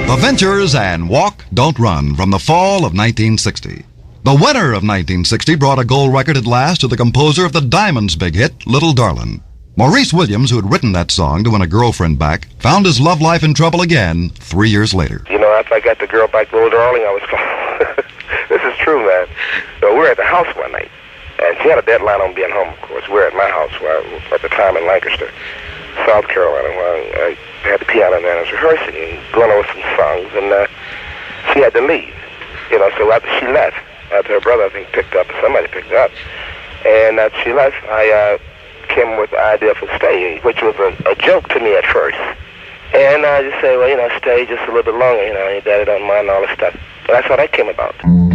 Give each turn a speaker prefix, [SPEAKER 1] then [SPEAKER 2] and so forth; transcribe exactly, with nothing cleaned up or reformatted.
[SPEAKER 1] The Ventures and Walk, Don't Run from the fall of nineteen sixty. The winter of nineteen sixty brought a gold record at last to the composer of the Diamonds' big hit, Little Darlin'. Maurice Williams, who had written that song to win a girlfriend back, found his love life in trouble again three years later.
[SPEAKER 2] You know, after I got the girl back, Little Darling, I was going, this is true, man. So we were at the house one night, and she had a deadline on being home, of course. We were at my house where I was at the time in Lancaster, South Carolina, where I had the piano there and I was rehearsing and going over some songs, and uh, she had to leave. You know, so after she left, after her brother, I think, picked up, somebody picked her up, and after she left, I uh, came with the idea for staying, which was a, a joke to me at first. And I just say, well, you know, stay just a little bit longer, you know, your daddy don't mind all this stuff. And that's how that came about.